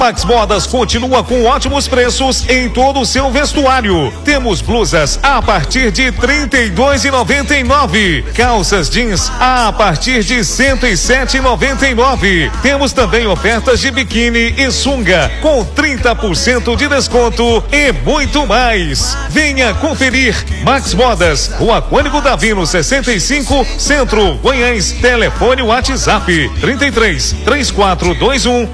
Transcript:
Max Modas continua com ótimos preços em todo o seu vestuário. Temos blusas a partir de R$ 32,99. Calças jeans a partir de R$ 107,99. Temos também ofertas de biquíni e sunga com 30% de desconto e muito mais. Venha conferir. Max Modas, Rua Cônigo Davino 65, Centro, Goiás. Telefone WhatsApp 33 3421